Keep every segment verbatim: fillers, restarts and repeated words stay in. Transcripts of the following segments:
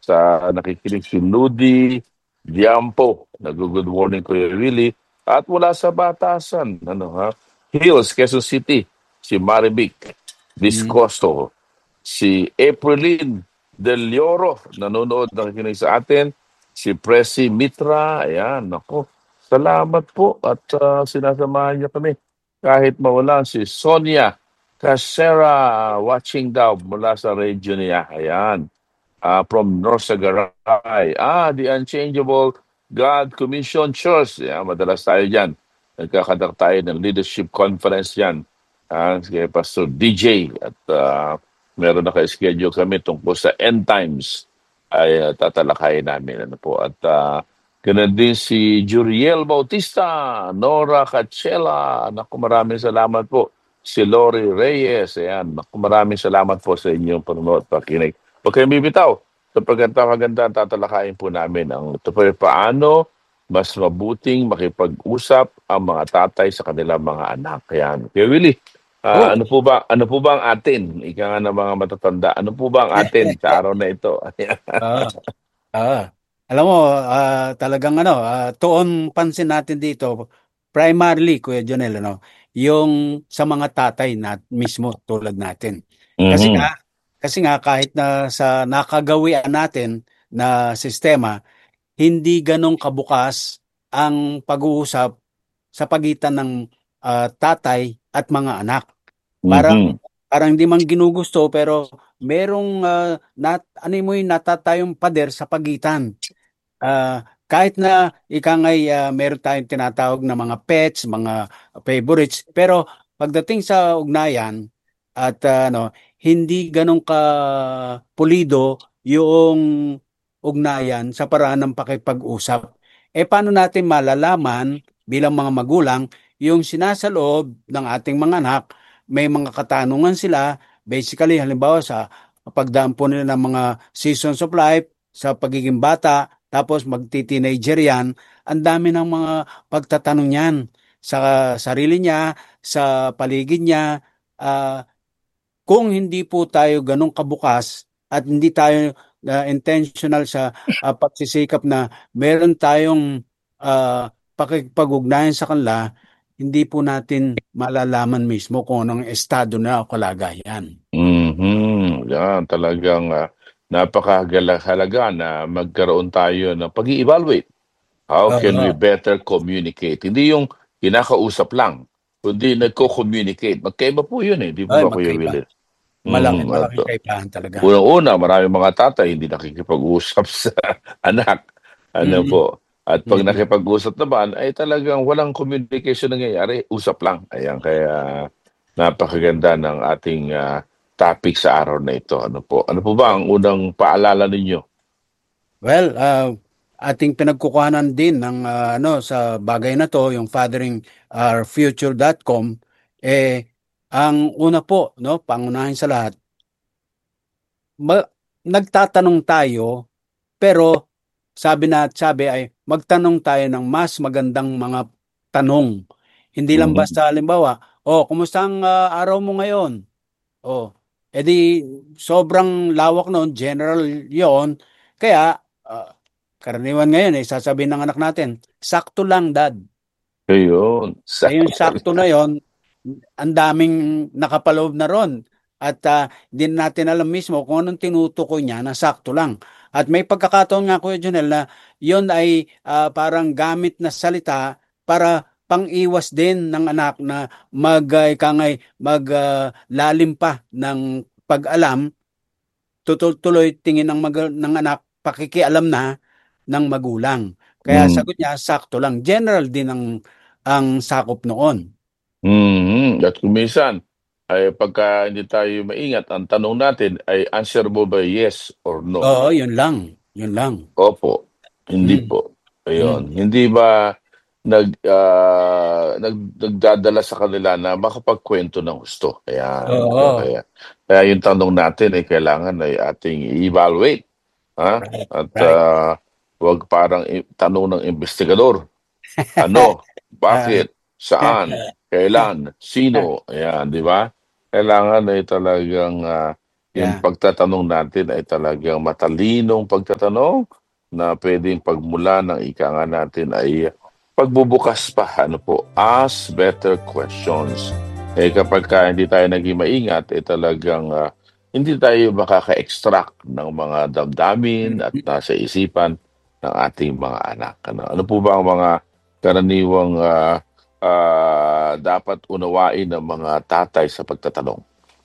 sa nakikinig si Ludi Diampo. Nag-good morning Kuya Willie. At mula sa Batasan, ano ha? Hills, Quezon City, si Marivic Mm. Viscoso, si Aprilin Del Lloro, nanonood, nakikinig sa atin, si Presi Mitra, ayan, nako. Salamat po at ah, sinasamahan niyo kami. Kahit mawala si Sonia Casera, watching daw mula sa region niya. Ayan, ah, from Norsagaray. Ah, the Unchangeable God Commission Church. Yeah, madalas tayo dyan. Nagkakadak tayo ng leadership conference yan. Ah, kay Pastor D J. At ah, meron na ka-schedule kami tungkol sa end times. Ay ah, tatalakayin namin. Ano po. At ah, ganun din si Juriel Bautista, Nora Cachela. Naku, maraming salamat po. Si Lori Reyes. Ayan. Naku, maraming salamat po sa inyong panonood at pakinig. Huwag kayong bibitaw. Sapagkat maganda tatalakayin po namin ang ito po paano mas mabuting makipag-usap ang mga tatay sa kanilang mga anak. Kaya, Kuya Willie, ah, Oh. ano po ba ano po ba ang atin? Ika nga ng mga matatanda. Ano po ba ang atin sa araw na ito? Ah, ah. Alam mo, ah, talagang ano, ah, tuon pansin natin dito, primarily, Kuya Jonel, ano, yung sa mga tatay na mismo tulad natin. Kasi Mhm. nga, kasi nga kahit na sa nakagawian natin na sistema, hindi ganong kabukas ang pag-uusap sa pagitan ng ah, tatay at mga anak. Parang Mhm. parang hindi man ginugusto pero merong ah, nat ano mo yung natatayong pader sa pagitan. Ah, kahit na ika nga'y ah, meron tayong tinatawag na mga pets, mga favorites, pero pagdating sa ugnayan at ah, ano, hindi ganun ka pulido yung ugnayan sa paraan ng pakipag-usap. Eh paano natin malalaman bilang mga magulang yung sinasaloob ng ating mga anak, may mga katanungan sila, basically halimbawa sa pagdaan po nila ng mga seasons of life, sa pagiging bata, tapos magti-teenager yan, ang dami ng mga pagtatanong yan sa sarili niya, sa paligid niya. ah, kung hindi po tayo ganun kabukas at hindi tayo ah, intentional sa ah, pagsisikap na meron tayong ah, pakikipag-ugnayan sa kanila, hindi po natin malalaman mismo kung anong estado na o kalagayan. Mhm. Yan, talagang ah, napakahalaga na magkaroon tayo ng pag-i-evaluate. How can we Oo. better communicate? Hindi yung kinakausap lang, kundi nagko-communicate. Magkaiba po yun eh, di po Ay, ba Kuya magkaiba. Willie? Malaki, Mhm. At malaking uh, kaibahan talaga. unang-una, maraming mga tatay hindi nakikipag-usap sa anak. Ano Mm, po? At pag mm. nakipag-usap naman, ay talagang walang communication nangyayari. Usap lang. Ayan, kaya napakaganda ng ating ah, topic sa araw na ito. Ano po? Ano po ba ang unang paalala ninyo? Well, ah, ating pinagkukuhanan din ng ah, ano sa bagay na to, yung fathering our future dot com, eh ang una po, no, pangunahin sa lahat, ma- nagtatanong tayo, pero sabi na sabi ay magtanong tayo ng mas magandang mga tanong. Hindi lang Mhm. basta halimbawa, oh, kumusta ang ah, araw mo ngayon? Oh, edi sobrang lawak noon, general 'yon. Kaya ah, karaniwan ngayon eh sasabihin ng anak natin, sakto lang dad. Ayun. Eh yung Sakto sakto na 'yon, ang daming nakapaloob na ron. At ah, hindi natin alam mismo kung anong tinutukoy niya na sakto lang. At may pagkakataon nga Kuya Junel na 'yon ay ah, parang gamit na salita para pang-iwas din ng anak na mag uh, ikangay mag ah, lalim pa ng pag-alam, tutul-tuloy tingin ng mag- ng anak pakikialam na ng magulang. Kaya Mm. sagot niya sakto lang. General din ang ang sakop noon. Mhm. At kung minsan, ay pagka hindi tayo maingat, ang tanong natin ay answerable by yes or no. Oo, yun lang. Yun lang. Opo, hindi Mm, po. mm. Ayun. Hindi ba nag, ah, nag nagdadala sa kanila na makapagkuwento ng gusto? Ayan. Kaya Oo. kaya kaya yung tanong natin ay kailangan ay ating i-evaluate, ha? Right, At, right. ah, 'wag parang i tanong ng investigador. Ano? Ah, Bakit? Saan? Kailan? Sino? Ayan, 'di ba? Kailangan ay talagang, ah, yung Yeah. pagtatanong natin ay talagang matalinong pagtatanong na pwedeng pagmula ng ika nga natin ay pagbubukas pa. Ano po? Ask better questions. Eh kapag ka hindi tayo naging maingat, eh talagang ah, hindi tayo makaka-extract ng mga damdamin at Mhm. nasa isipan ng ating mga anak. Ano, ano po ba ang mga karaniwang ah, ah, dapat unawain ng mga tatay sa pagtatanong?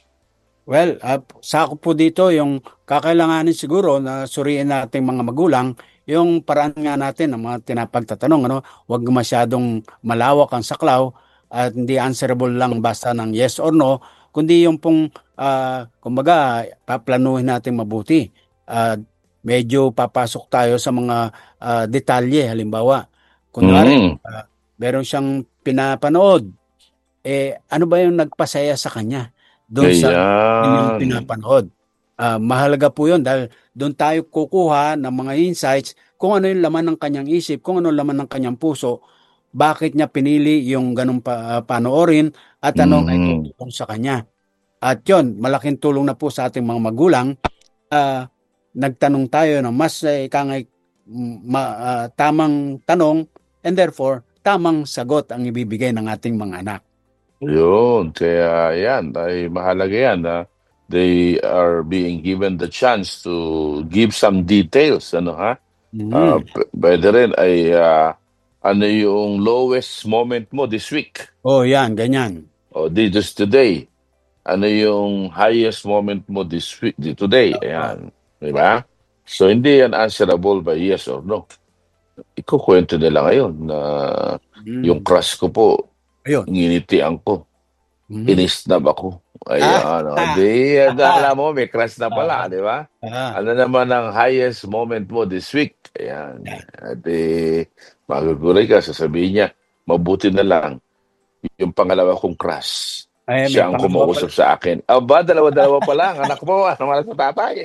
Well, uh, sa ako po dito, yung kakailanganin siguro na suriin nating mga magulang, yung paraan nga natin ng mga tinapagtatanong, ano, huwag masyadong malawak ang saklaw at hindi answerable lang basta ng yes or no, kundi yung pong, ah, kumbaga, paplanuhin natin mabuti. Ah, medyo papasok tayo sa mga ah, detalye, halimbawa, kunwari, Mm, ah, meron siyang pinapanood, eh, ano ba yung nagpasaya sa kanya doon sa kanyang ayan. pinapanood? Ah, mahalaga po yun dahil doon tayo kukuha ng mga insights kung ano yung laman ng kanyang isip, kung ano yung laman ng kanyang puso, bakit niya pinili yung ganong pa, ah, panoorin at ano ang Mhm. naitutulong sa kanya. At yun, malaking tulong na po sa ating mga magulang. ah, Nagtanong tayo ng mas eh, kangay, mm, ma- ah, tamang tanong and therefore tamang sagot ang ibibigay ng ating mga anak. Yun, kaya yan, ay mahalaga yan na they are being given the chance to give some details, ano ha? Ah, Mhm. p- pwede rin ay ah, ano yung lowest moment mo this week Oh, yan, ganyan. o di just today. Ano yung highest moment mo this week, di today? Oo. Ayan, di ba? So hindi yan answerable by yes or no. Ikukwento nila ngayon na yung Mm. crush ko po, Ayun. nginitian ko. Mhm. Inisnab ako. Ah, Ayan, oh, ah, di ah, akala mo may crush na pala, ah, di ba? ah, Ano naman ang highest moment mo this week? Ayan. ah. At eh, maguguray ka, sasabihin niya, mabuti na lang, yung pangalawa kong crush, Ay, may siya ang pangalawa pala. kumausap sa akin. Aba, dalawa-dalawa pa lang, anak mo, ano wala sa tatay.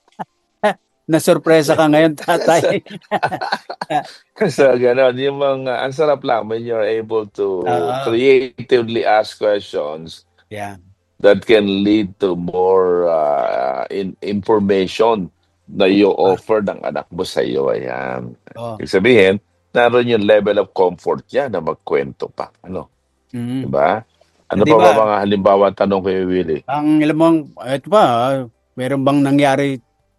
Nasurpresa ka ngayon, tatay. Kasi, so, gano'n, yung mga, ang sarap lang when you're able to Oo. creatively ask questions Yan. that can lead to more uh, in information na Ah, i-offer ng anak mo sa iyo. Ayan. oh. Ibig sabihin, naroon yung level of comfort niya na magkwento pa. Ano? Mhm. Diba? Ano Hindi pa ba ba, mga halimbawa tanong kay Willie? ang ilan mong, ito ba, ah, meron bang nangyari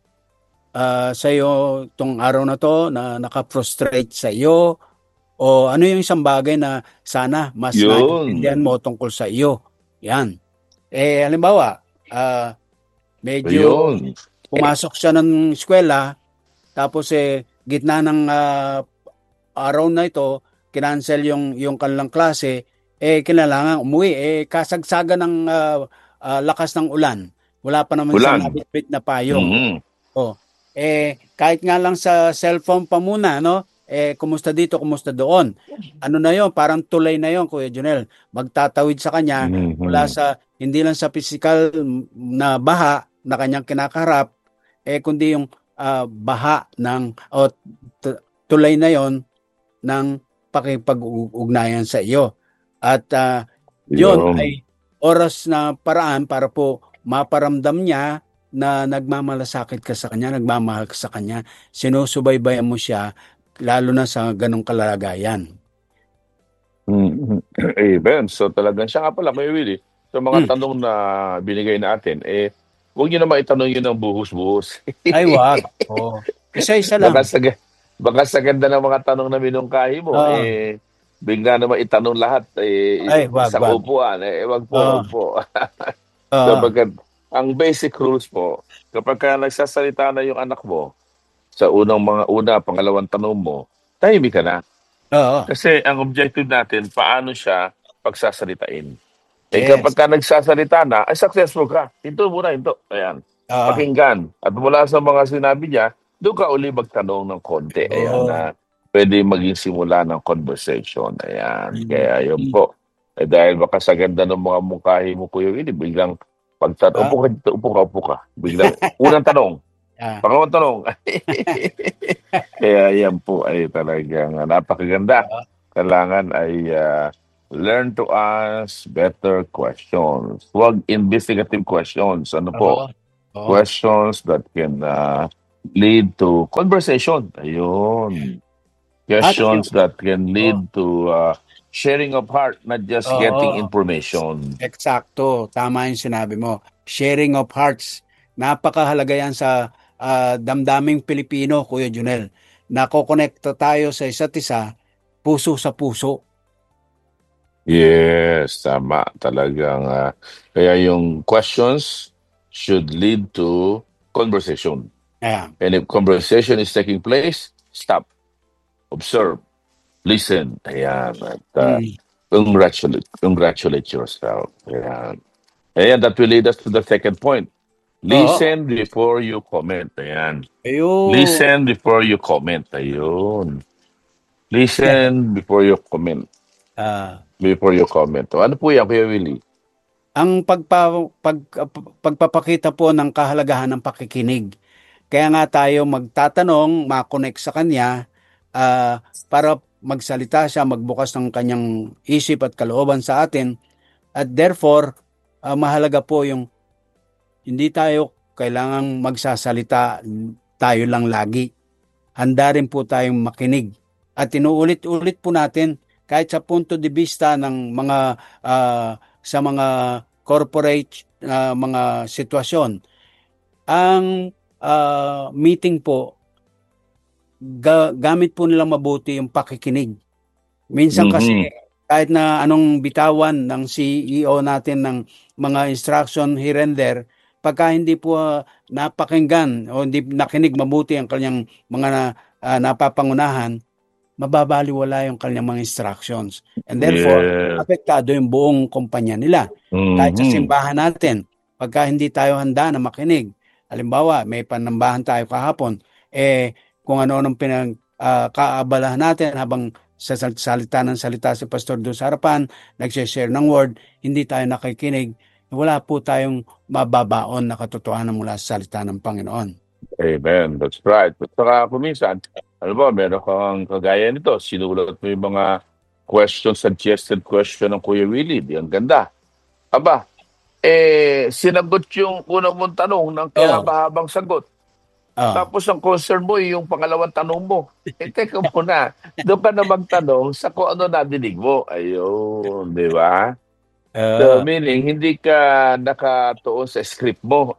ah, sa iyo tong araw na to na naka-frustrate sa iyo? O ano yung isang bagay na sana mas naintindihan Yun. mo tungkol sa iyo? Yan. Eh, halimbawa, ah, medyo Ayun. pumasok siya ng eskwela, tapos eh, gitna ng ah, araw na ito, kinancel yung, yung kanilang klase, eh, kinailangan umuwi. Eh, kasagsagan ng ah, ah, lakas ng ulan. Wala pa naman siyang Ulan. nabitbit na payong. Mhm. Oh, eh, kahit nga lang sa cellphone pa muna, no? Eh, kumusta dito, kumusta doon? Ano na yon? Parang tulay na yon, Kuya Junel. Magtatawid sa kanya mula Mhm. sa, hindi lang sa physical na baha na kanyang kinakaharap, eh, kundi yung ah, baha ng, o t- tulay na yon ng pakipag-ugnayan sa iyo. At ah, yon Yun. ay oras na paraan para po maparamdam niya na nagmamalasakit ka sa kanya, nagmamahal ka sa kanya, sinusubaybayan mo siya, lalo na sa ganong kalagayan. Mhm. Amen. So talagang siya nga pala, Kuya Willie, sa mga Hmm. tanong na binigay natin, eh, huwag niyo naman itanong yun ng buhos-buhos. Ay, wag. Oh. Isa-isa Baka lang. sa, ga- baka sa ganda ng mga tanong na minungkahi mo, Oo. eh, bigla naman itanong lahat eh, Ay, wag, isang wag. upuan. Eh, wag po, Oo. wag po. Oo. Sapagkat ang basic rules po, kapag ka nagsasalita na yung anak mo, sa unang mga una, pangalawang tanong mo, tahimik ka na. Oo. Kasi ang objective natin, paano siya pagsasalitain. Eh kapag Yes. ka nagsasalita na, ay successful ka. Hinto muna, hinto. Ayan. Oo. Pakinggan. At mula sa mga sinabi niya, doon ka uli magtanong ng konti. Ayan Oo. na pwede maging simula ng conversation. Ayan. Mm. Kaya yun Mm. po. Eh dahil baka sa ganda ng mga mungkahi mo, Kuya Willie, biglang pagtanong, Ah. upo ka dito, upo ka, upo ka. Biglang, unang tanong, Ah. pangalawang tanong. Kaya yan po ay talagang ah, napakaganda. Oo. Kailangan ay ah, learn to ask better questions. Huwag investigative questions. Ano po? Oo. Oo. Questions that can uh, lead to conversation. Ayun. At Questions yung, that can oo, lead to uh, sharing of heart, not just getting oo, information. eksakto. Tama yung sinabi mo. Sharing of hearts. Napakahalaga yan sa ah, damdaming Pilipino, Kuya Junel. Nakokonekta tayo sa isa't isa, puso sa puso. Yes, tama. Talagang, uh, kaya yung questions should lead to conversation. Ayan. And if conversation is taking place, stop, observe, listen. Ayan. At uh, Mm. congratulate, congratulate yourself. Ayan. Ayan, that will lead us to the second point. Oo. Listen before you comment. Ayan. Ayun. Listen before you comment. Ayun. Listen before you comment. Ah, Before you comment. O, ano po yan, Kuya Willie? ang pagpa, pag, pagpapakita po ng kahalagahan ng pakikinig. Kaya nga tayo magtatanong, makonect sa kanya, ah, para magsalita siya, magbukas ng kanyang isip at kalooban sa atin. At therefore, ah, mahalaga po yung hindi tayo kailangang magsasalita tayo lang lagi. Handa rin po tayong makinig. At inuulit-ulit po natin kahit sa punto de vista ng mga ah, sa mga corporate ah, mga sitwasyon. Ang ah, meeting po, ga- gamit po nila mabuti yung pakikinig. Minsan kasi Mhm. kahit na anong bitawan ng C E O natin ng mga instruction here and there, pagka hindi po ah, napakinggan o hindi nakinig mabuti ang kanyang mga ah, napapangunahan, mababaliwala yung kanyang mga instructions. And therefore, Yes. apektado yung buong kumpanya nila. Kahit sa Mhm. simbahan natin, pagka hindi tayo handa na makinig, halimbawa, may panambahan tayo kahapon, eh, kung ano-anong pinag, ah, kaabalahan natin habang sa sal- salita ng salita si Pastor doon sa harapan, nagsishare ng word, hindi tayo nakikinig, wala po tayong mababaon na katotohanan mula sa salita ng Panginoon. Amen. That's right. At saka kung minsan, alam mo, meron kang kagaya nito, sinulat mo yung mga question, suggested question ng Kuya Willie. Di ang ganda. Aba, eh, sinagot yung unang mong tanong ng Oo. kihaba-habang sagot. Oo. Tapos ang concern mo, yung pangalawang tanong mo. Eh, teka muna. Doon ka na magtanong sa kung ano nadinig mo. Ayun, di ba? So, Oo. meaning, hindi ka nakatuon sa script mo.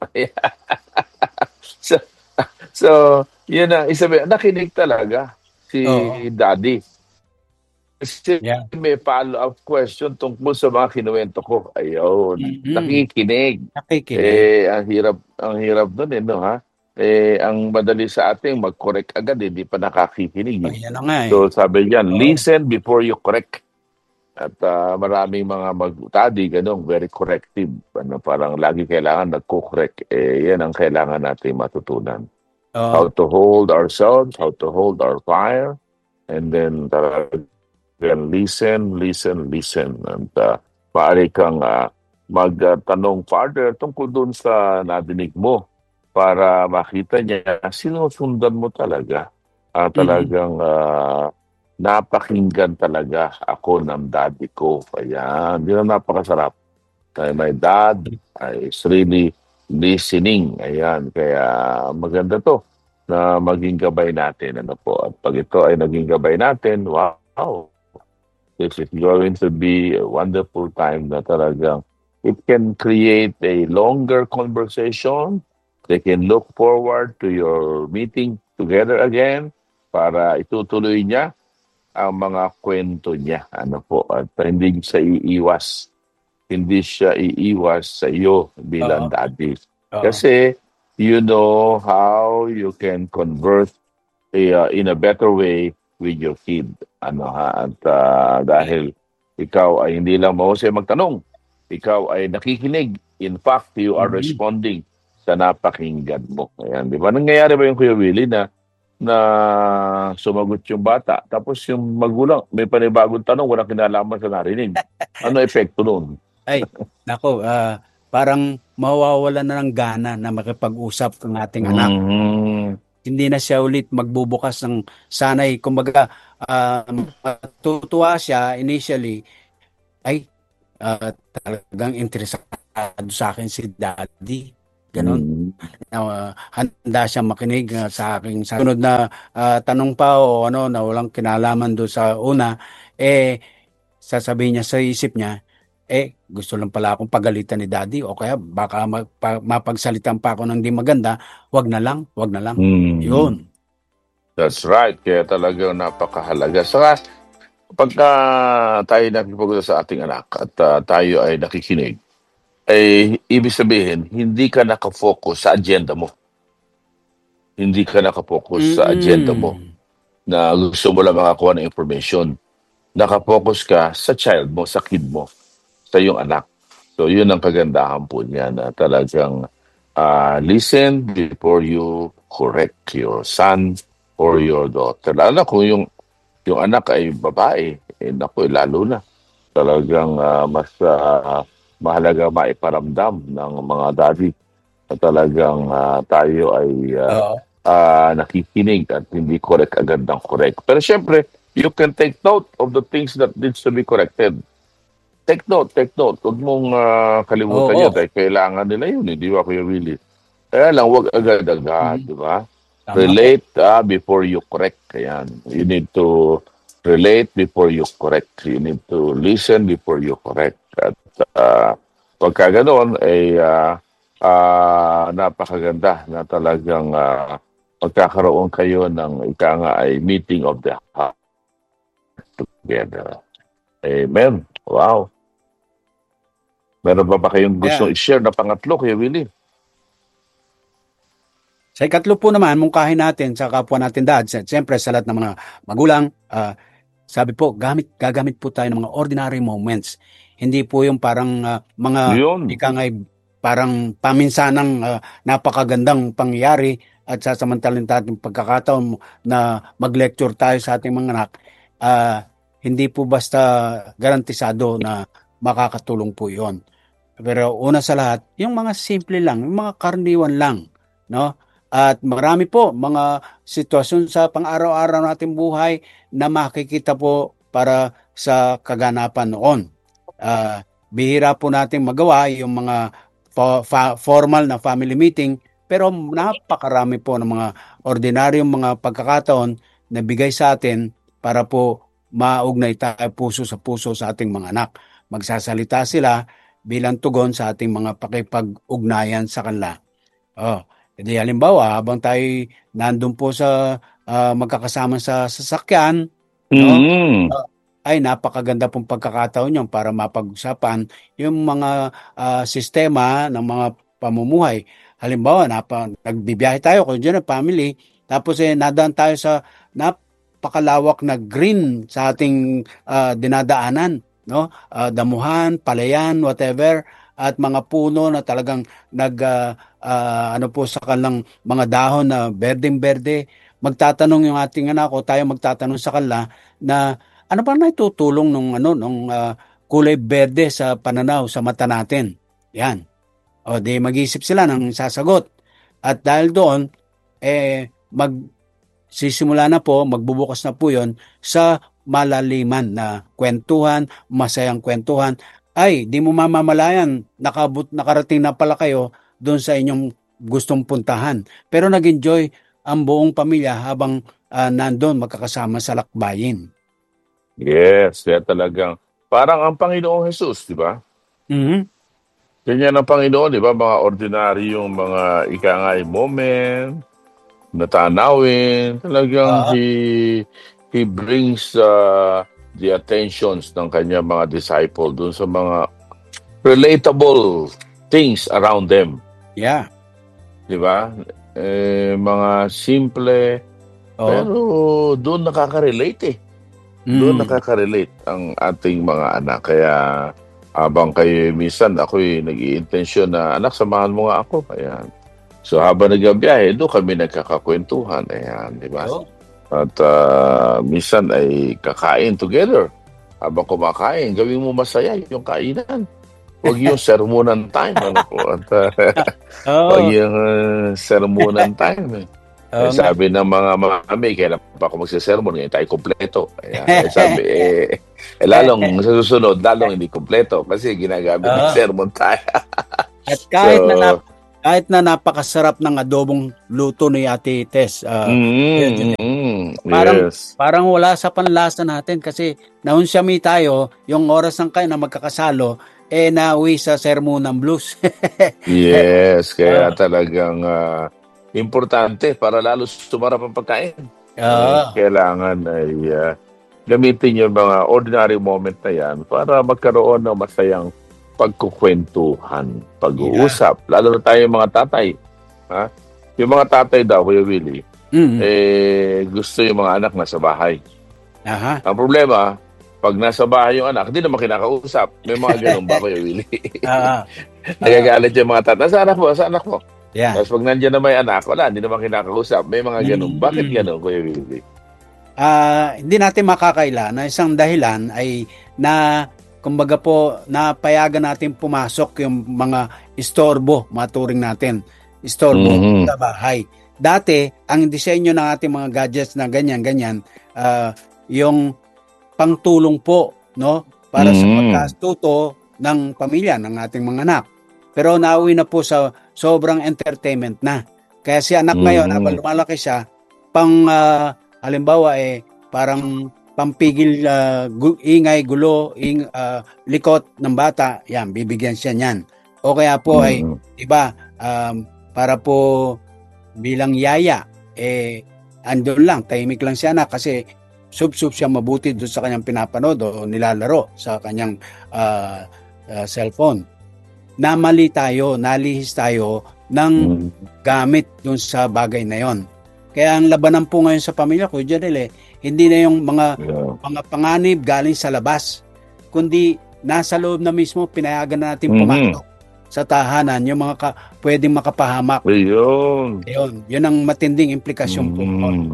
so, so, yun na, isabi, nakinig talaga si Oo. Daddy. Kasi Yeah. may follow-up question tungkol sa mga kinuwento ko. Ayun, Mm. nakikinig. Nakikinig. Eh, ang hirap, ang hirap nun eh, no, ha? Eh, ang madali sa ating mag-correct agad, eh, di pa Oh, nakakikinig eh. yan na nga eh. So, sabi niyan, Oo. listen before you correct. At ah, maraming mga mag-study, ganun, very corrective. Ano, parang lagi kailangan nagko-correct. Eh, yan ang kailangan natin matutunan. How Oo. to hold ourselves, how to hold our fire, and then talagang listen, listen, listen. And uh, maaari kang uh, magtanong further tungkol dun sa nadinig mo para makita niya sinusundan mo talaga. Ah, Mm. talagang ah, napakinggan talaga ako ng daddy ko. Ayan, yun ang napakasarap. Kaya my dad uh, is really listening. Ayan, kaya maganda to na maging gabay natin. Ano po? At pag ito ay naging gabay natin, wow, this is going to be a wonderful time na talagang it can create a longer conversation. They can look forward to your meeting together again para itutuloy niya ang mga kwento niya. Ano po? At hindi siya iiwas. Hindi siya iiwas sa iyo bilang Oo. daddy. Oo. Kasi you know how you can converse eh, uh, in a better way with your kid. Ano ha? At ah, dahil ikaw ay hindi lang mahusay magtanong, ikaw ay nakikinig. In fact, you are Mm. responding sa napakinggan mo. Ayan, di ba? Nangyayari ba yung Kuya Willie na na sumagot yung bata, tapos yung magulang, may panibagong tanong, walang kinalaman sa narinig. Ano epekto nun? Ay, nako, ah, parang mawawalan na ng gana na makipag-usap ng ating anak. Mhm. Hindi na siya ulit magbubukas ng sanay. Kumbaga, ah, matutuwa siya initially, ay, ah, talagang interesado sa akin si daddy. Ganon. uh, handa siya makinig uh, sa aking sunod na uh, tanong pa o ano na walang kinalaman do sa una, eh sasabihin niya sa isip niya, eh gusto lang pala akong pagalitan ni daddy o kaya baka magpa, mapagsalitan pa ako ng di maganda, wag na lang, wag na lang. Mm. Yun. That's right. Kaya talagang napakahalaga. Saka, pagka tayo nakikipag sa ating anak at uh, tayo ay nakikinig, ay ibig sabihin, hindi ka nakafocus sa agenda mo. Hindi ka nakafocus sa agenda mo Mm-mm. na gusto mo lang makakuha ng information. Nakafocus ka sa child mo, sa kid mo, sa iyong anak. So, yun ang kagandahan po niya na talagang uh, listen before you correct your son or your daughter. Lalo na kung yung, yung anak ay babae, eh, naku, eh, lalo na. Talagang uh, mas uh, mahalaga maiparamdam ng mga daddy na talagang uh, tayo ay uh, Oo. uh, nakikinig at hindi correct agad ng correct. Pero syempre, you can take note of the things that needs to be corrected. Take note, take note. Huwag mong uh, kalimutan Oo. yun dahil kailangan nila yun, hindi ba Kuya Willie? Kaya lang, huwag agad-agad, Mm. di ba? Tama po. Relate uh, before you correct. Ayan. You need to relate before you correct. You need to listen before you correct. At uh, pagka ganoon, ay uh, uh, napakaganda na talagang uh, magkakaroon kayo ng ika nga ay meeting of the heart together. Amen. Wow. Meron ba ba kayong gustong Yeah. i-share na pangatlo, Kuya Willie? Sa ikatlo po naman, mungkahin natin sa kapwa natin dad, siyempre sa lahat ng mga magulang, uh, sabi po, gamit, gagamit po tayo ng mga ordinary moments. Hindi po yung parang uh, mga Yun. ika nga'y parang paminsanang uh, napakagandang pangyayari at sasamantalin natin pagkakataon na mag-lecture tayo sa ating mga anak. Uh, hindi po basta garantisado na makakatulong po yon. Pero una sa lahat, yung mga simple lang, yung mga karaniwan lang, no? At marami po mga sitwasyon sa pang-araw-araw nating buhay na makikita po para sa kaganapan noon. Uh, bihira po nating magawa yung mga fa- fa- formal na family meeting, pero napakarami po ng mga ordinaryong mga pagkakataon na bigay sa atin para po maugnay tayo puso sa puso sa ating mga anak. Magsasalita sila bilang tugon sa ating mga pakipag-ugnayan sa kanila. Oh, hindi halimbawa habang tayo nandun po sa uh, magkakasama sa sasakyan, no? Mm-hmm. Uh, ay napakaganda pong pagkakataon yun para mapag-usapan yung mga uh, sistema ng mga pamumuhay. Halimbawa, napa, nagbibiyahe tayo kung dyan ang family, tapos eh, nadaan tayo sa napakalawak na green sa ating uh, dinadaanan, no? Uh, damuhan, palayan, whatever, at mga puno na talagang nag uh, uh, ano po sa kanilang mga dahon na berdeng-berde. Magtatanong yung ating anak o tayo magtatanong sa kanila na ano pa na itutulong nung ano nung uh, kulay berde sa pananaw sa mata natin. Yan. O di mag-isip sila ng sasagot. At dahil doon eh mag sisimula na po, magbubukas na po 'yon sa malaliman na kwentuhan, masayang kwentuhan. Ay, di mo mamamalayan, nakabut, nakarating na pala kayo doon sa inyong gustong puntahan. Pero nag-enjoy ang buong pamilya habang uh, nandun magkakasama sa lakbayin. Yes, kaya talagang parang ang Panginoong Jesus, di ba? Mm-hmm. Ganyan ang Panginoon, di ba? Mga ordinaryong mga ikangay moment, natanawin, talagang Uh, he, he brings uh, the attentions ng kanya mga disciple dun sa mga relatable things around them. yeah. Di ba? Eh, mga simple, Oh. pero doon nakaka-relate eh. Doon Mm. nakaka-relate ang ating mga anak. Kaya habang kayo minsan ako'y nag-iintensyon na, anak, samahan mo nga ako. Ayan. So habang nagbiyahe, doon kami nagkakakwentuhan. Ayan, di ba? Oh. At uh, minsan ay kakain together. Habang kumakain, gawin mo masaya yung kainan. Huwag yung sermonan time. Ano po? At, uh, Oh. Huwag yung uh, sermonan time. Eh. Oh, Eh, sabi ng mga mami, kailan pa ako magsisermon, ngayon tayo kompleto. Ayan. Eh, sabi, eh, eh, lalong sa susunod, lalong hindi kompleto kasi ginagamit ng Oo. sermon tayo. At kahit So, na nap- kahit na napakasarap ng adobong luto ni Ate Tess, uh, Mm, mm, parang yes. parang wala sa panlasa natin kasi naunsyami tayo yung oras ng kayo na magkakasalo eh nauwi sa sermon ng blues. Yes, kaya Oo. talagang ah, importante para lalo sumarap ang pagkain. Eh, Oo. kailangan ay ah, gamitin yung mga ordinary moment na yan para magkaroon ng masayang pagkukwentuhan, Yeah. pag-uusap. Lalo na tayo mga tatay. Ha? Yung mga tatay daw, Kuya Willie, Mm. eh, gusto yung mga anak nasa bahay. Aha. Ang problema, pag nasa bahay yung anak, hindi naman kinakausap. May mga ganun ba, Kuya Willie? Oo. Oo. Nagagalit yung mga tatay. Sa anak mo, sa anak mo. Yan. Tapos pag nandiyan na may anak, wala, hindi naman kinakausap. May mga ganun. Bakit Mm. ganun, Kuya Willie? Ah, hindi natin makakaila na isang dahilan ay na kumbaga po napayagan natin pumasok yung mga istorbo, maturing natin, istorbo Mhm. sa bahay. Dati, ang disenyo ng ating mga gadgets na ganyan-ganyan, ah, yung pangtulong po, no, para sa Mhm. pagkastuto ng pamilya ng ating mga anak. Pero nauwi na po sa sobrang entertainment na. Kaya si anak ngayon, habang Mhm. lumalaki siya, pang ah, halimbawa eh parang pampigil ah, gu- ingay, gulo, ing, ah, likot ng bata, yan, bibigyan siya niyan. O kaya po ay, Mhm. iba, um, para po bilang yaya, eh, andun lang, tahimik lang si anak kasi sub-sub siya mabuti doon sa kanyang pinapanood o nilalaro sa kanyang ah, ah, cellphone. Namali tayo, nalihis tayo ng Mhm. gamit doon sa bagay na yon. Kaya ang labanan po ngayon sa pamilya ko, Janelle, eh, hindi na yung mga Yeah. mga panganib galing sa labas, kundi nasa loob na mismo pinayagan na natin Mhm. pumasok sa tahanan yung mga ka, pwedeng makapahamak. Ayun. Yun, yun ang matinding implikasyon po noon. Mhm.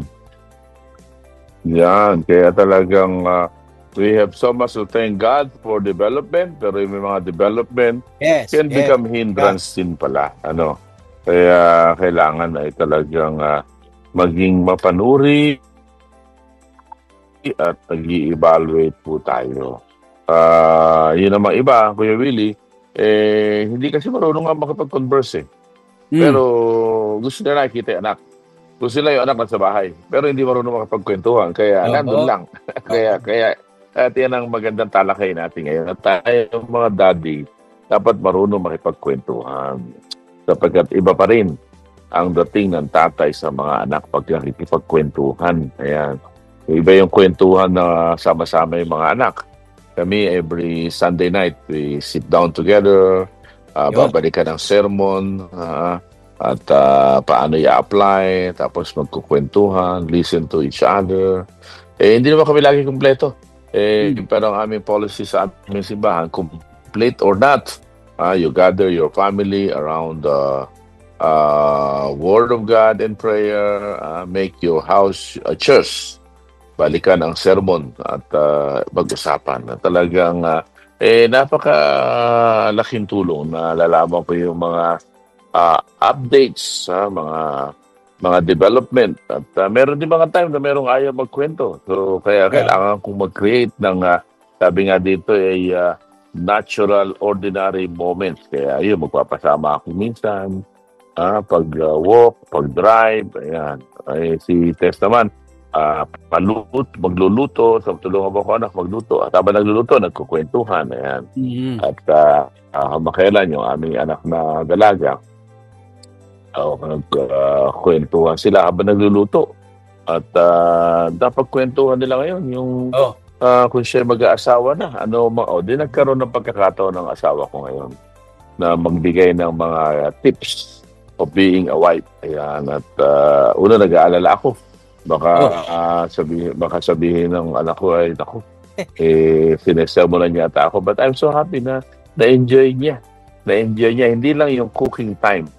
Yan, kaya talagang ah, we have so much to thank God for development, pero yung may mga development Yes, can yes. become God. hindrance din pala. Ano? Kaya kailangan ay talagang ah, maging mapanuri at nag-evaluate po tayo. Ah, yun namang iba, Kuya Willie, eh, hindi kasi marunong nga makipag-converse eh. Mm. Pero gusto nila nakikita yung anak. Gusto nila yung anak nasa bahay. Pero hindi marunong makipagkwentuhan. Kaya nandun Oo. lang. Oo. kaya, kaya, at yan ang magandang talakay natin ngayon. At tayo mga daddy, dapat marunong makipagkwentuhan. Sapagkat iba pa rin ang dating ng tatay sa mga anak pag nakikipagkwentuhan. Ayan. Iba yung kwentuhan na sama-sama yung mga anak. Kami, every Sunday night, we sit down together, uh, Yun. babalikan ng sermon, ah, at ah, paano i-apply, tapos magkukwentuhan, listen to each other. Eh, hindi naman kami lagi kumpleto. Eh, Mm. pero ang aming policy sa aming simbahan, complete or not, ah, you gather your family around the uh, Word of God and prayer, ah, make your house a church. Balikan ang sermon at ah, pag-usapan na talagang ah, eh napaka-laking tulong na lalaman ko yung mga ah, updates sa mga mga development at ah, meron din mga time na merong ayaw magkwento. So kaya Yeah. kailangan kong mag-create ng ah, sabi nga dito ay ah, natural ordinary moments. Kaya yun, magpapasama ako minsan ah, pag ah, walk, pag drive, ayan. Ay, si Tess naman, ah, palut, magluluto, so tulungan mo ko anak magluto. At habang nagluluto, nagkukwentuhan, ayan. Mm. At uh, uh, makailan yung aming anak na dalaga, uh, nagkwentuhan sila habang nagluluto. At uh, dapat kwentuhan nila ngayon yung Oh. uh, kung siya mag-aasawa na. Ano, ma- oh, di nagkaroon ng pagkakataon ng asawa ko ngayon na magbigay ng mga tips of being a wife. Ayan. At uh, una, nag-aalala ako. Baka Oh. ah, sabihin, baka sabihin ng anak ko ay, naku, eh, sinesermonan niya ata ako. But I'm so happy na na-enjoy niya. Na-enjoy niya. Hindi lang yung cooking time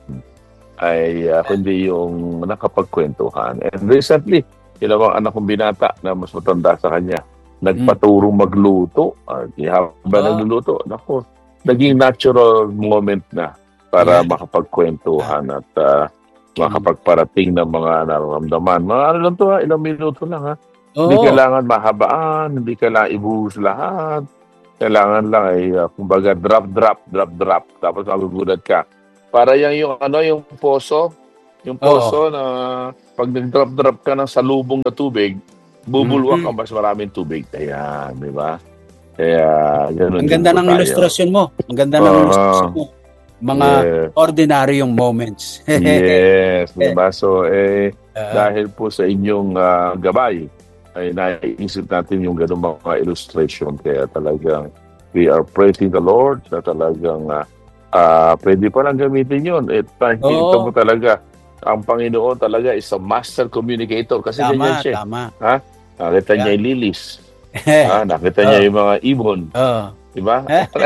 ay ah, kundi yung nakapagkwentuhan. And recently, dalawang anak kong binata na mas matanda sa kanya, nagpaturong magluto. At habang Ah. nagluluto, naku, naging natural moment na para Yeah. makapagkwentuhan at ah, makapagparating ng mga nararamdaman. Mga ano lang to ha, ilang minuto lang ha. Hindi Oo. kailangan mahabaan, hindi kailangan ibuhos lahat. Kailangan lang ay, uh, kumbaga, drop, drop, drop, drop. Tapos magugulat ka. Para yang yung ano, yung poso, yung Oo. poso na pag nag-drop-drop ka ng salubong na tubig, bubulwak Mhm. ang mas maraming tubig. Ayan, di ba? Kaya gano'n Ang din ganda po ng tayo. ilustrasyon mo. Ang ganda ng ilustrasyon Oo. mo. Mga Yes. ordinaryong moments. Yes, di ba? So, eh, Oo. dahil po sa inyong ah, gabay, ay naiisip natin yung ganung mga illustration. Kaya talagang we are praising the Lord na talagang ah, ah, pwede pa lang gamitin yun. At nakikita mo Oo. talaga, ang Panginoon talaga is a master communicator kasi ganyan Tama, siya. eh. tama. Ha? Nakita niya Yan. yung lilis. Ha? Nakita niya Oo. yung mga ibon. Oo. Di ba?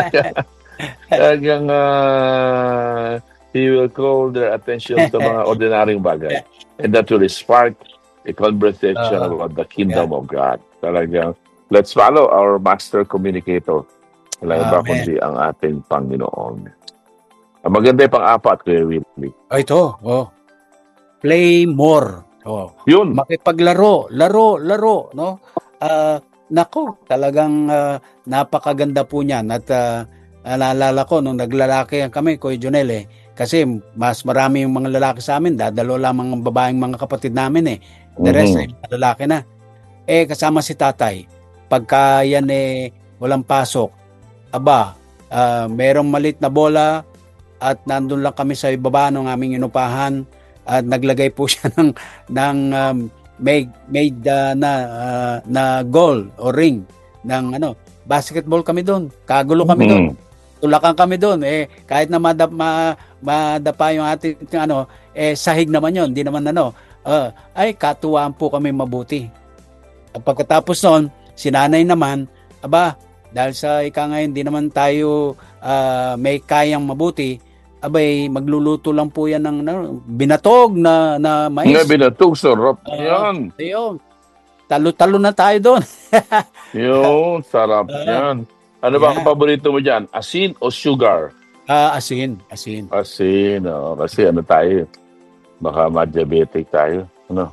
Talagang ah, he will call their attention sa mga ordinaryong bagay. And that will spark a conversation Oo. about the Yan. kingdom of God. Talagang, let's follow our master communicator. Wala iba Amen. kundi ang ating Panginoon. Ang maganda yung pang-apat, Kuya Willie. Oh, ito. Oh. Play more. Oh. Yun. Makipaglaro, laro, laro, no? Ah, nako, talagang ah, napakaganda po niyan at ah, naalala ko nung naglalaki kami, Kuya Jonel eh. Kasi mas marami yung mga lalaki sa amin, dadalo lamang ang babaeng mga kapatid namin eh. The rest ay Mhm. mga lalaki na. Eh kasama si tatay. Pagka yan eh walang pasok, aba, ah, merong malit na bola at nandun lang kami sa ibaba ng aming inupahan at naglagay po siya ng ng um, made made uh, na uh, na goal o ring ng ano basketball kami doon. Kagulo kami doon. Mhm. Tulakan kami doon eh kahit na madap, ma, madapa yung ating ano eh sahig naman yon, hindi naman ano. Uh, ay katuwaan po kami mabuti. At pagkatapos noon, si nanay naman, aba, dahil sa ika nga hindi naman tayo ah, may kayang mabuti, abay, magluluto lang po yan ng ano, binatog na, na Nga mais. binatog, sarap Oo, yan. ayun. Talo-talo na tayo doon. Yun, sarap Oo, yan. Ano ba ang yan. paborito mo dyan? Asin o sugar? Ah, asin, asin. Asin, oo. Kasi ano tayo, baka ma-diabetic tayo. Ano?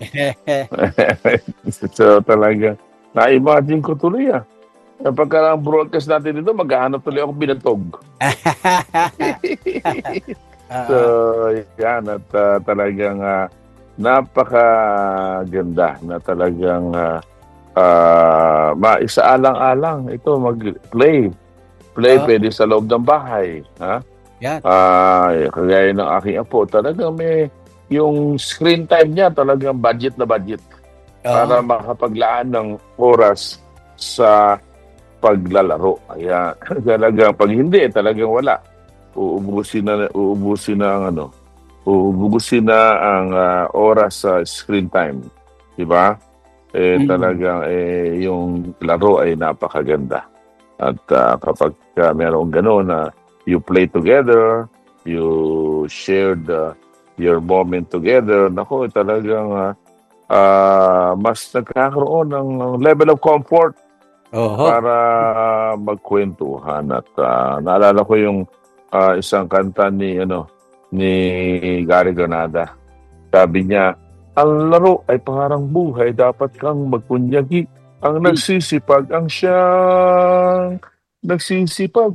So talaga, na-imagine ko tuloy ah. Kapag ang broadcast natin dito, maghahanap tuloy ako binatog. So, Oo, yan. At ah, talagang ah, napakaganda na talagang uh, uh, maisaalang-alang. Ito, mag-play. Play oo, pwede sa loob ng bahay. Ha? yan. Ah, kagaya ng aking apo, talagang may yung screen time niya talagang budget na budget para Oo. makapaglaan ng oras sa paglalaro. Kaya talagang pag hindi, talagang wala. Uubusin na uubusin na ang ano, uubusin na ang ah, oras sa screen time. 'Di ba? Eh Mm. talagang eh yung laro ay napakaganda. At ah, kapag uh, merong gano'n na you play together, you shared uh, your moment together, nako talagang ah, ah, mas nagkakaroon ng level of comfort Oho. para magkwentuhan. At ah, naalala ko yung ah, isang kanta ni ano ni Gary Granada. Sabi niya, ang laro ay parang buhay, dapat kang magpunyagi. Ang Mm. nagsisipag ang siyang nagsisipag,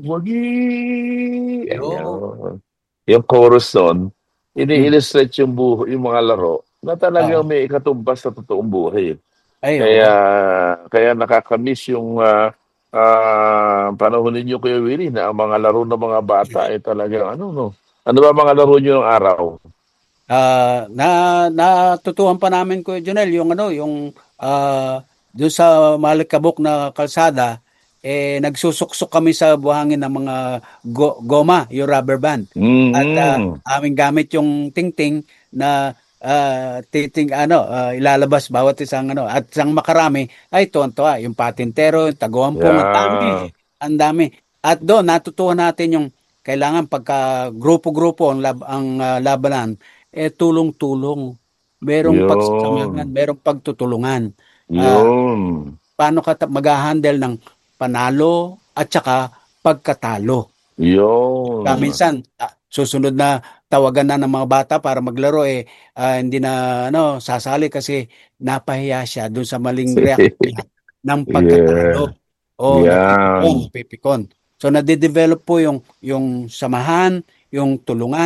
wagi. Yo. Ayan. Yung chorus nun, Mm. ini-illustrate yung, buho, yung mga laro na talagang Oo. may ikatumbas sa totoong buhay. Ay, Kaya oo. kaya nakakamiss yung ah, ah, panahon ninyo, Kuya Willie, na ang mga laro ng mga bata ay talagang ano, no? Ano ba mga laro nyo ng araw? Ah, na natutuhan pa namin Kuya Jonel yung ano, yung ah doon sa Malikabok na kalsada eh nagsusuksok kami sa buhangin ng mga go- goma, yung rubber band. At ah, Mm-hmm. aming gamit yung tingting na ah, titing ano, ah, ilalabas bawat isang ano at isang makarami ay tuwan-tuwa yung patintero, yung taguampong, ang dami, Yeah. ang dami. At doon natutuhan natin yung kailangan pagka grupo-grupo ang, lab, ang ah, labanan eh tulong-tulong. Merong pagsasamahan, Yun. merong pagtutulungan. Ah, Yun. paano ka ta- mag-handle ng panalo at saka pagkatalo. Kaya Yun. minsan, ah, susunod na tawagan na ng mga bata para maglaro eh ah, hindi na ano sasali kasi napahiya siya doon sa maling reaksyon niya ng Yeah. pagkatalo. O napipikon, Yan. napipikon. So nade-develop po yung yung samahan, yung tulungan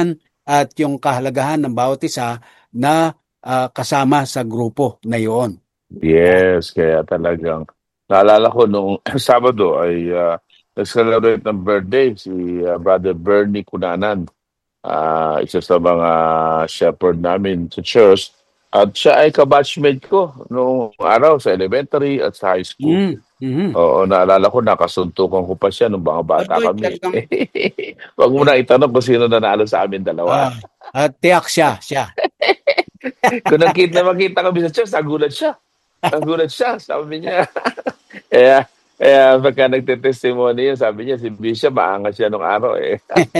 at yung kahalagahan ng bawat isa na ah, kasama sa grupo na iyon. Yes, kaya talagang naalala ko nung Sabado ay ah, nag-celebrate ng birthday si ah, Brother Bernie Cunanan, ah, isa sa mga shepherd namin sa church. At siya ay kabatchmate ko noong araw sa elementary at sa high school. Mm. Mhm. Oo, naalala ko nakasuntukan ko pa siya nung mga bata Aba, kami. talagang Wag mo na itanong kung sino nanalo sa amin dalawa. ah, ah, tiyak siya, siya. Kung nakita makita kami sa church, nagulat siya. Nagulat siya, sabi niya. Kaya, kaya pagka nagte-testimony yun, sabi niya, si Bishop, maangas siya nung araw eh.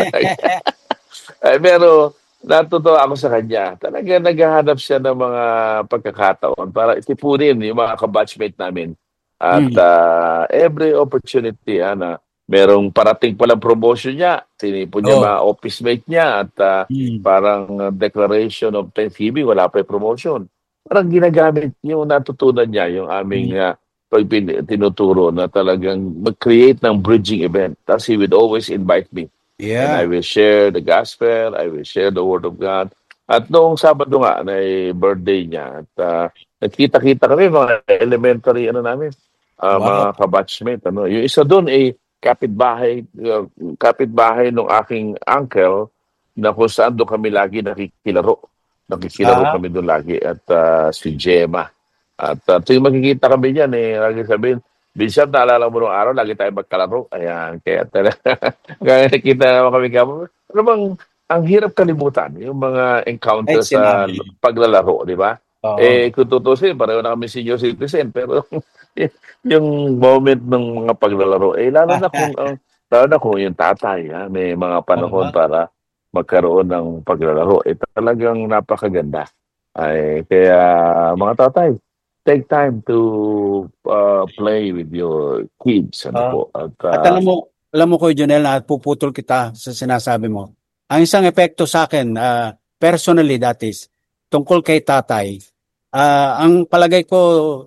Eh, pero natutuwa ako sa kanya. Talaga naghahanap siya ng mga pagkakataon para itipunin yung mga kabatchmate namin. At Mm. ah, every opportunity ah, na merong parating palang promotion niya, tinipon niya Oh. mga office mate niya at ah, Mm. parang ah, declaration of Thanksgiving, wala pa yung promotion. Parang ginagamit yung natutunan niya, yung aming Mm. ah, pag pin- tinuturo na talagang mag-create ng bridging event. Tapos he would always invite me. And I Yeah. will share the gospel, I will share the word of God. At noong Sabado nga, na eh, birthday niya, at ah, nagkita-kita kami, mga elementary, ano namin, ah, Wow. mga kabatchmate. Ano. Yung isa doon, eh, kapitbahay, uh, kapitbahay ng aking uncle, na kung saan doon kami lagi nakikilaro. Nakikilaro Ah. kami doon lagi, at ah, si Gemma. At uh, tuwing magkikita kami diyan, eh, lagi sabihin, Bishop, naalala mo nung araw, lagi tayo magkalaro. Ayan, kaya talaga, kaya nakita naman kami kamo. Ano bang, ang hirap kalimutan, yung mga Ay, encounter sa sinabi. paglalaro, di ba? Oo. Eh, kung tutusin, pareho na kami senior citizen, pero yung moment ng mga paglalaro, eh, lalo na kung, ang lalo na kung yung tatay, ha, may mga panahon Oo. para magkaroon ng paglalaro, eh, talagang napakaganda. Ay, kaya mga tatay, take time to uh, play with your kids, ano Oo. po. At At uh, alam mo, alam mo Kuya Jonel, na puputol kita sa sinasabi mo. Ang isang epekto sa akin, ah, personally that is, tungkol kay tatay, ah, ang palagay ko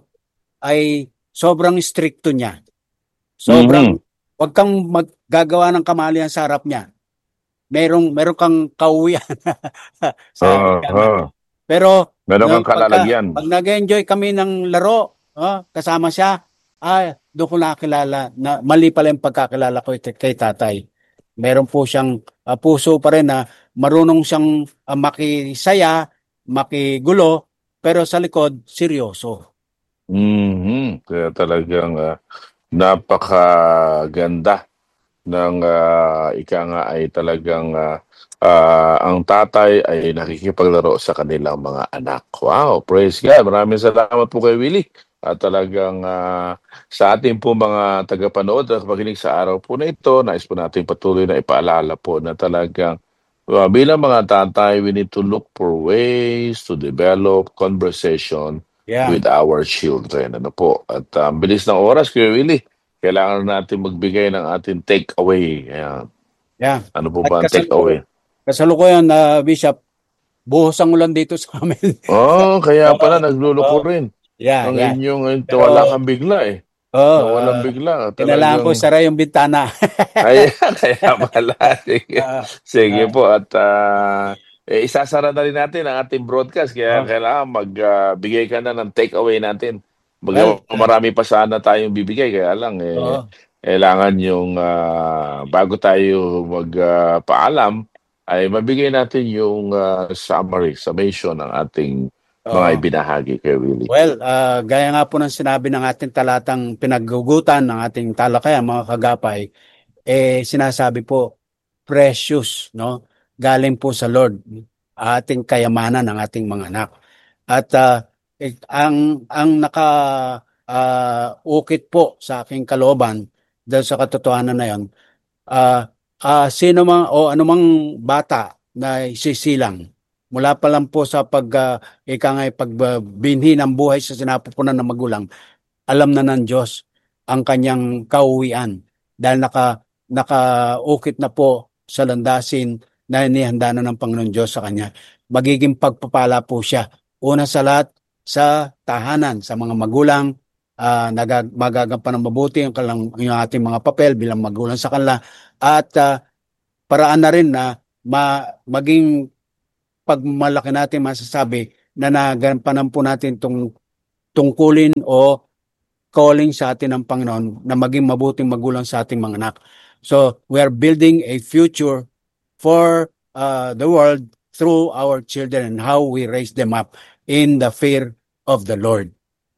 ay sobrang stricto niya. Sobrang, mhm, wag kang maggagawa ng kamalian sa harap niya. Merong, meron kang kauwian sa ika nga. uh, Pero, meron nung kang pagka, kalalagyan. pag nag-enjoy kami ng laro, ah, kasama siya, ah, doon ko nakakilala, na mali pala yung pagkakilala ko kay, kay tatay. Meron po siyang ah, puso pa rin na marunong siyang ah, makisaya, makigulo, pero sa likod, seryoso. Mhm, kaya talagang uh, napakaganda ng ah, ika nga ay talagang ah, ah, ang tatay ay nakikipaglaro sa kanilang mga anak. Wow, praise God. Maraming salamat po kay Willie. At talagang ah, sa ating po mga tagapanood at makinig sa araw po na ito, nais po natin patuloy na ipaalala po na talagang ah, bilang mga tatay, we need to look for ways to develop conversation Yeah, with our children. Ano po? At ah, ang bilis ng oras, Kuya Willie. Kailangan natin magbigay ng ating take-away. Ayan. yeah. Ano po At ba ang take-away? kasalukuyan, kasalukuyan na Bishop, buhos ang ulan dito sa amin. Oh, kaya Oo, pala nagluluko oo. rin. Yeah, Ang yeah. inyong, eh, Pero, wala kang bigla eh. oh, Nawalan ah, bigla. kailangan ko Talagang, sara yung bintana. ay, kaya pala. Sige, Ah, sige ah, po. At ah, eh, isasara na rin natin ang ating broadcast. Kaya oh, kailangan magbigay ka na ng take-away natin. well, Baga, ah, marami pa sana tayong bibigay. Kaya lang, eh, oo, kailangan yung ah, bago tayo magpaalam, ay mabigay natin yung ah, summary, summation ng ating mga oo. ibinahagi kay Willie. Well, ah, gaya nga po ng sinabi ng ating talatang pinaggugutan ng ating talakayan, mga kagapay, eh sinasabi po, precious, no? Galing po sa Lord, ating kayamanan ng ating mga anak. At ah, eh, ang ang naka ah, ukit po sa aking kalooban dahil sa katotohanan na 'yon, ah ah, sino man o anumang bata na isisilang mula pa lang po sa pag ah, ika nga'y pagbinhi ng buhay sa sinapupunan ng magulang, alam na ng Diyos ang kanyang kauwian dahil naka nakaukit na po sa landasin na inihanda na ng Panginoon Diyos sa kanya. Magiging pagpapala po siya. Una sa lahat sa tahanan, sa mga magulang, ah, nagag, magagampan ng mabuti ang, kalang, yung ating mga papel bilang magulang sa kanila at ah, paraan na rin na ma, maging pagmalaki natin masasabi na nagampanan po natin itong tungkulin o calling sa atin ng Panginoon na maging mabuting magulang sa ating mga anak. So, we are building a future for uh, the world through our children and how we raise them up in the fear of the Lord.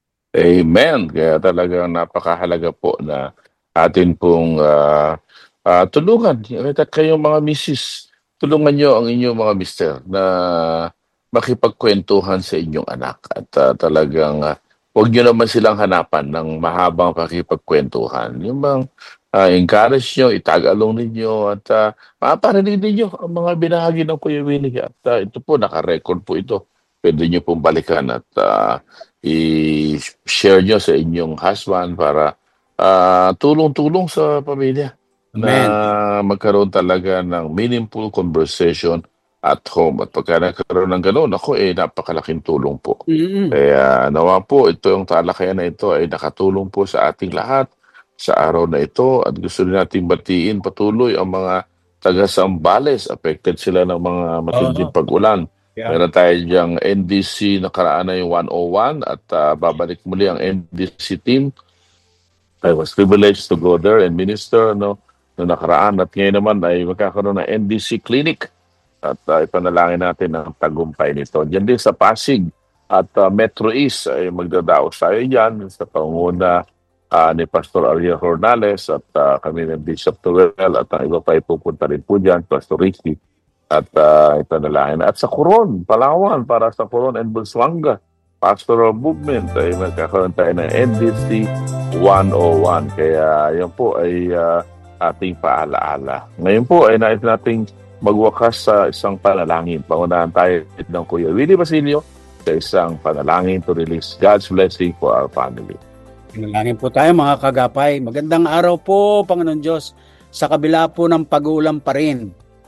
Amen. Kaya talagang napakahalaga po na atin pong ah, ah, tulungan. At kayong mga misis, tulungan nyo ang inyong mga mister na makipagkwentuhan sa inyong anak. At ah, talagang ah, huwag nyo naman silang hanapan ng mahabang pakipagkwentuhan. Yung bang ah, encourage nyo, itag-along ninyo at uh, maparinig ninyo ang mga binahagi ng Kuya Willie. At ah, ito po, naka-record po ito. Pwede nyo pong balikan at ah, i-share nyo sa inyong husband para ah, tulong-tulong sa pamilya na Amen. magkaroon talaga ng meaningful conversation at home. At pagka nagkaroon ng gano'n, ako eh, napakalaking tulong po. Mm-mm. Kaya nawa po, ito yung talakayan na ito ay nakatulong po sa ating lahat sa araw na ito. At gusto rin nating batiin patuloy ang mga taga-Sambales. Affected sila ng mga matinding Oo. pag-ulan. Yeah. Meron tayo diyang N D C nakaraan na yung one oh one at ah, babalik muli ang N D C team. I was privileged to go there and minister no, no nakaraan at ngayon naman ay magkakaroon ng N D C clinic at ah, ipanalangin natin ang tagumpay nito. Diyan din sa Pasig at ah, Metro East ay magdadaos tayo diyan sa pangunguna ah, ni Pastor Ariel Hornales at ah, kami ng Bishop Tuwel at ang iba pa ay pupunta rin po diyan, Pastor Ricky. At uh, ipanalangin. At sa Coron, Palawan, para sa Coron and Busuanga, Pastoral Movement, ay magkakaroon tayo ng N D C one oh one. Kaya yan po ay uh, ating paalaala. Ngayon po ay nais nating magwakas sa isang panalangin. Pangunahan tayo ng Kuya Willie Basilio sa isang panalangin to release God's blessing for our family. Pinalangin po tayo mga kagapay. Magandang araw po, Panginoon Diyos. Sa kabila po ng pag-uulan pa rin,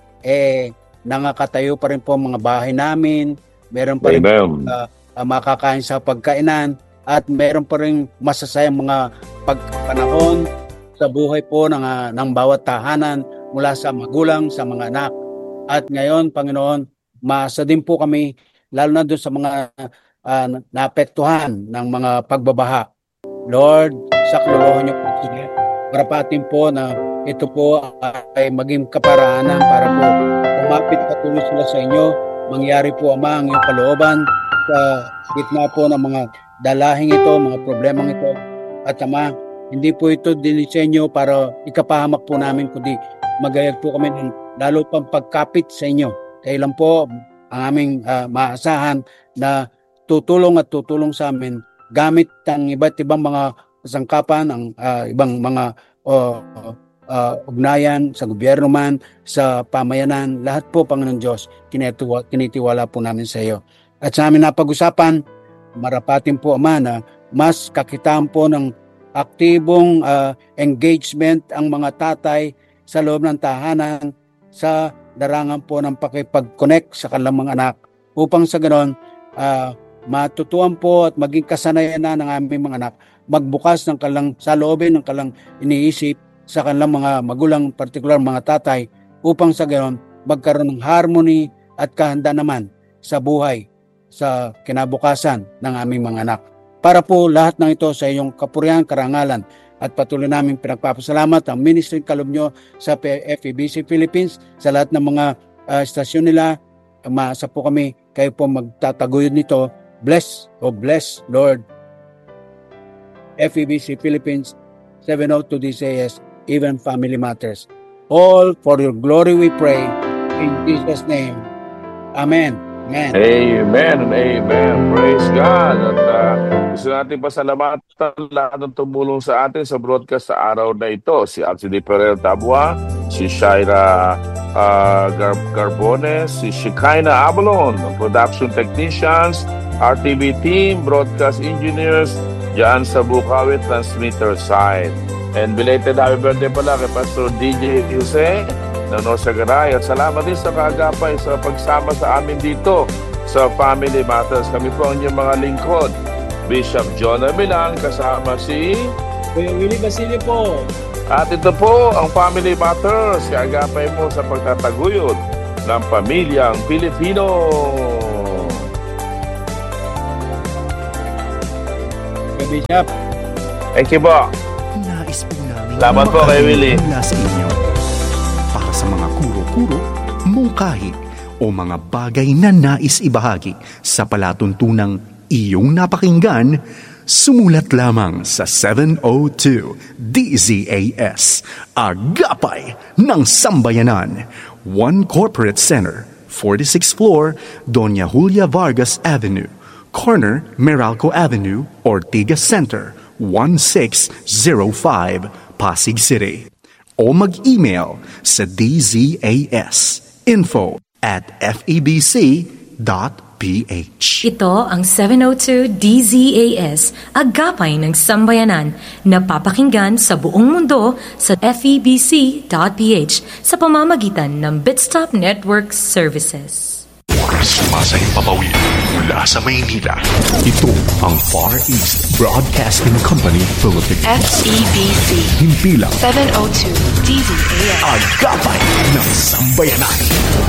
eh, nangakatayo pa rin po ang mga bahay namin. Meron pa rin Amen. uh, uh, makakain sa pagkainan at meron pa rin masasayang mga pagpanahon sa buhay po ng, uh, ng bawat tahanan mula sa magulang, sa mga anak. At ngayon, Panginoon, maasa din po kami, lalo na doon sa mga uh, naapektuhan ng mga pagbabaha. Lord, saklolohan niyo po sila. Parapatin po na ito po ay maging kaparaanan para po umapit patuloy sila sa inyo. Mangyari po, Ama, ang iyong kalooban sa gitna po ng mga dalahing ito, mga problemang ito. At Ama, hindi po ito dinisenyo para ikapahamak po namin, kundi magayag po kami ng lalo pang pagkapit sa inyo. Kaya lang po ang aming uh, maasahan na tutulong at tutulong sa amin gamit ang iba't ibang mga kasangkapan, ang uh, ibang mga uh, uh, ugnayan sa gobyerno man, sa pamayanan, lahat po, Panginoon Diyos, kinitiwala, kinitiwala po namin sa iyo. At sa amin napag-usapan, marapatin po, Ama, na mas kakitaan po ng aktibong uh, engagement ang mga tatay sa loob ng tahanan sa darangan po ng pakipag-connect sa kanilang mga anak upang sa ganon, uh, matutuan po at maging kasanayan na ng aming mga anak magbukas ng kalang saloobin ng kalang iniisip sa kanilang mga magulang, partikular mga tatay, upang sa gayon magkaroon ng harmony at kahanda naman sa buhay sa kinabukasan ng aming mga anak. Para po lahat ng ito sa iyong kapurihan, karangalan at patuloy namin pinagpapasalamat ang ministry kaloob nyo sa F E B C Philippines, sa lahat ng mga uh, istasyon nila. Maasa po kami kayo po magtataguyod nito. Bless, oh bless, Lord, F E B C Philippines, seven oh two D C S, even Family Matters. All for your glory we pray, in Jesus' name. Amen. Amen. Amen and amen. Praise God. At uh, gusto natin pasalamatan lahat ng tumulong sa atin sa broadcast sa araw na ito. Si Alcide Pereira Tabua, si Shaira uh, Gar- Garbones, si Shekinah Abalon, production technicians, R T V team, broadcast engineers, dyan sa Bukawi transmitter side. And belated happy birthday pala kay Pastor D J Jose na Nosa Garay. At salamat din sa kaagapay sa pagsama sa amin dito sa Family Matters. Kami po ang inyong mga lingkod. Bishop John Milan kasama si Kuya Willie Basilio po. At ito po ang Family Matters. Kaagapay mo sa pagtataguyod ng pamilyang Pilipino. Bishop. Thank you po. Nais po namin Salamat po kay Willie. mula sa inyo. Para sa mga kuro-kuro, mungkahi, o mga bagay na nais ibahagi sa palatuntunang iyong napakinggan, sumulat lamang sa seven oh two D Z A S, Agapay ng Sambayanan, One Corporate Center, forty-sixth floor, Doña Julia Vargas Avenue, corner Meralco Avenue, Ortigas Center, one six zero five, Pasig City. O mag-email sa dzas info at febc dot ph. Ito ang seven oh two D Z A S, Agapay ng Sambayanan, na papakinggan sa buong mundo sa febc dot p h sa pamamagitan ng Bitstop Network Services. Sumasayang papawid mula sa Maynila. Ito ang Far East Broadcasting Company Philippines. F E B C Himpilang seven oh two D Z A S. Agapay ng Sambayanan.